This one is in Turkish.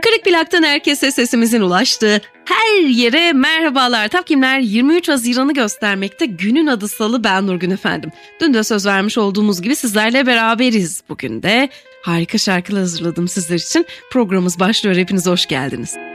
Kırık Plak'tan herkese sesimizin ulaştığı her yere merhabalar. Takvimler 23 Haziran'ı göstermekte. Günün adı Salı, ben Nurgün efendim. Dün de söz vermiş olduğumuz gibi sizlerle beraberiz. Bugün de harika şarkılar hazırladım sizler için. Programımız başlıyor. Hepiniz hoş geldiniz.